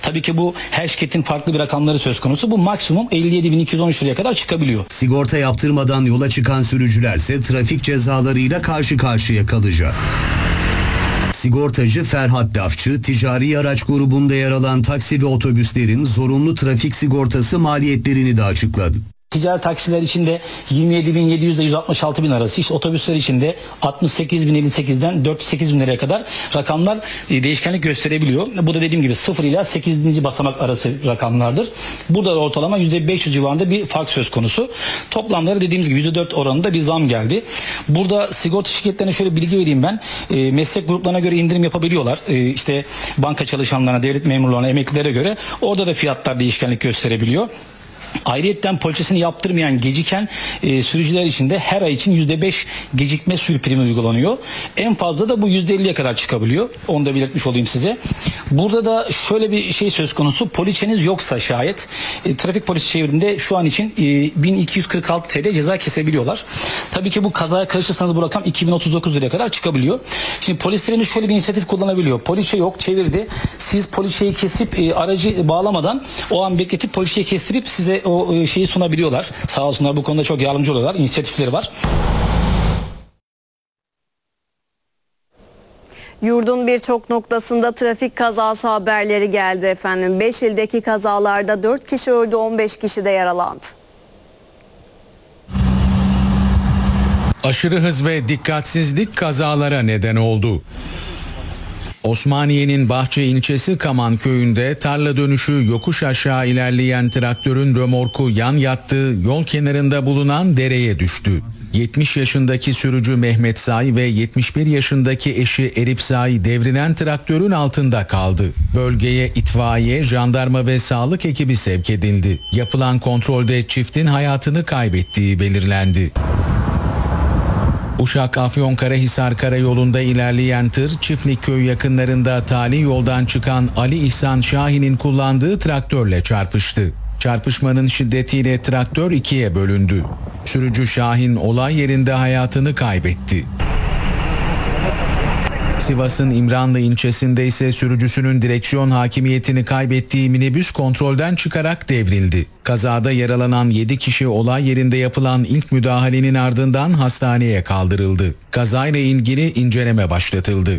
Tabii ki bu her şirketin farklı bir rakamları söz konusu. Bu maksimum 57.213 liraya kadar çıkabiliyor. Sigorta yaptırmadan yola çıkan sürücülerse trafik cezalarıyla karşı karşıya kalacak. Sigortacı Ferhat Lafçı, ticari araç grubunda yer alan taksi ve otobüslerin zorunlu trafik sigortası maliyetlerini de açıkladı. Ticari taksiler içinde 27.700 ile 166.000 arası, işte otobüsler içinde 68.058'den 408.000 liraya kadar rakamlar değişkenlik gösterebiliyor. Bu da dediğim gibi 0 ile 8. basamak arası rakamlardır. Burada da ortalama %500 civarında bir fark söz konusu. Toplamları dediğimiz gibi %4 oranında bir zam geldi. Burada sigorta şirketlerine şöyle bilgi vereyim ben. Meslek gruplarına göre indirim yapabiliyorlar. İşte banka çalışanlarına, devlet memurlarına, emeklilere göre orada da fiyatlar değişkenlik gösterebiliyor. Ayrıyeten poliçesini yaptırmayan, geciken sürücüler için de her ay için %5 gecikme sürü primi uygulanıyor. En fazla da bu %50'ye kadar çıkabiliyor. Onu da belirtmiş olayım size. Burada da şöyle bir şey söz konusu. Poliçeniz yoksa şayet trafik polisi çevirdiğinde şu an için 1246 TL ceza kesebiliyorlar. Tabii ki bu kazaya karışırsanız bu rakam 2039 liraya kadar çıkabiliyor. Şimdi polislerimiz şöyle bir inisiyatif kullanabiliyor. Poliçe yok, çevirdi. Siz poliçeyi kesip aracı bağlamadan o an bekletip poliçeyi kestirip size o şeyi sunabiliyorlar. Sağ olsunlar, bu konuda çok yardımcı oluyorlar. İnisiyatifleri var. Yurdun birçok noktasında trafik kazası haberleri geldi efendim. 5 ildeki kazalarda 4 kişi öldü, 15 kişi de yaralandı. Aşırı hız ve dikkatsizlik kazalara neden oldu. Osmaniye'nin Bahçe ilçesi Kaman köyünde tarla dönüşü yokuş aşağı ilerleyen traktörün römorku yan yattığı yol kenarında bulunan dereye düştü. 70 yaşındaki sürücü Mehmet Say ve 71 yaşındaki eşi Elif Say devrilen traktörün altında kaldı. Bölgeye itfaiye, jandarma ve sağlık ekibi sevk edildi. Yapılan kontrolde çiftin hayatını kaybettiği belirlendi. Uşak-Afyonkarahisar karayolunda ilerleyen tır, Çiftlikköy yakınlarında tali yoldan çıkan Ali İhsan Şahin'in kullandığı traktörle çarpıştı. Çarpışmanın şiddetiyle traktör ikiye bölündü. Sürücü Şahin olay yerinde hayatını kaybetti. Sivas'ın İmranlı ilçesinde ise sürücüsünün direksiyon hakimiyetini kaybettiği minibüs kontrolden çıkarak devrildi. Kazada yaralanan 7 kişi olay yerinde yapılan ilk müdahalenin ardından hastaneye kaldırıldı. Kazayla ilgili inceleme başlatıldı.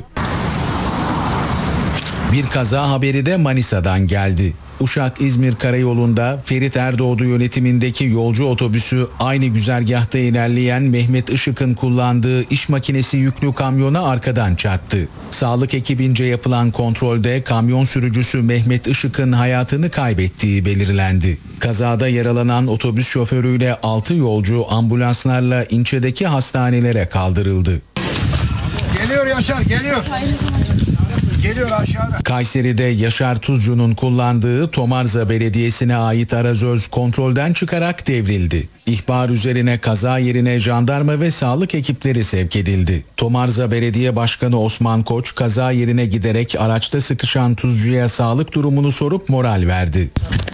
Bir kaza haberi de Manisa'dan geldi. Uşak-İzmir karayolunda Ferit Erdoğdu yönetimindeki yolcu otobüsü aynı güzergahta ilerleyen Mehmet Işık'ın kullandığı iş makinesi yüklü kamyona arkadan çarptı. Sağlık ekibince yapılan kontrolde kamyon sürücüsü Mehmet Işık'ın hayatını kaybettiği belirlendi. Kazada yaralanan otobüs şoförüyle 6 yolcu ambulanslarla ilçedeki hastanelere kaldırıldı. Geliyor Yaşar, geliyor. Geliyor aşağıda. Kayseri'de Yaşar Tuzcu'nun kullandığı Tomarza Belediyesi'ne ait arazöz kontrolden çıkarak devrildi. İhbar üzerine kaza yerine jandarma ve sağlık ekipleri sevk edildi. Tomarza Belediye Başkanı Osman Koç kaza yerine giderek araçta sıkışan Tuzcu'ya sağlık durumunu sorup moral verdi.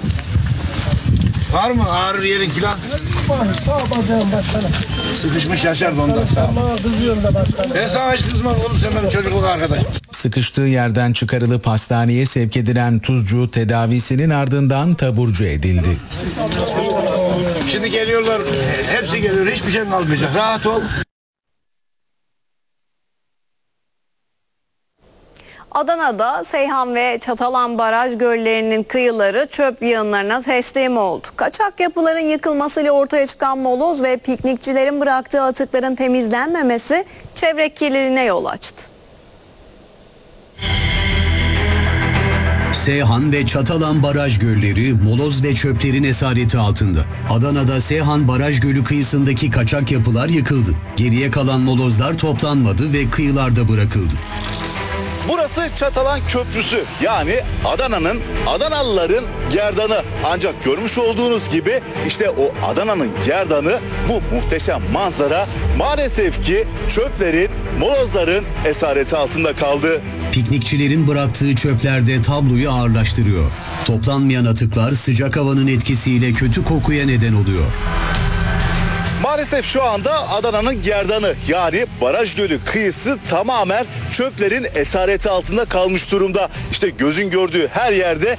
Var mı ağrır yerin filan? Sıkışmış Yaşar da ondan sağ ol. Ben sana hiç kızmam oğlum, sen benim çocukluk arkadaşım. Sıkıştığı yerden çıkarılıp hastaneye sevk edilen Tuzcu tedavisinin ardından taburcu edildi. Şimdi geliyorlar, hepsi geliyor, hiçbir şey kalmayacak. Rahat ol. Adana'da Seyhan ve Çatalan Baraj göllerinin kıyıları çöp yığınlarına teslim oldu. Kaçak yapıların yıkılmasıyla ortaya çıkan moloz ve piknikçilerin bıraktığı atıkların temizlenmemesi çevre kirliliğine yol açtı. Seyhan ve Çatalan baraj gölleri moloz ve çöplerin esareti altında. Adana'da Seyhan Baraj Gölü kıyısındaki kaçak yapılar yıkıldı. Geriye kalan molozlar toplanmadı ve kıyılarda bırakıldı. Burası Çatalan Köprüsü, yani Adana'nın, Adanalıların gerdanı. Ancak görmüş olduğunuz gibi işte o Adana'nın gerdanı, bu muhteşem manzara maalesef ki çöplerin, molozların esareti altında kaldı. Piknikçilerin bıraktığı çöpler de tabloyu ağırlaştırıyor. Toplanmayan atıklar sıcak havanın etkisiyle kötü kokuya neden oluyor. Maalesef şu anda Adana'nın gerdanı, yani Baraj Gölü kıyısı tamamen çöplerin esareti altında kalmış durumda. İşte gözün gördüğü her yerde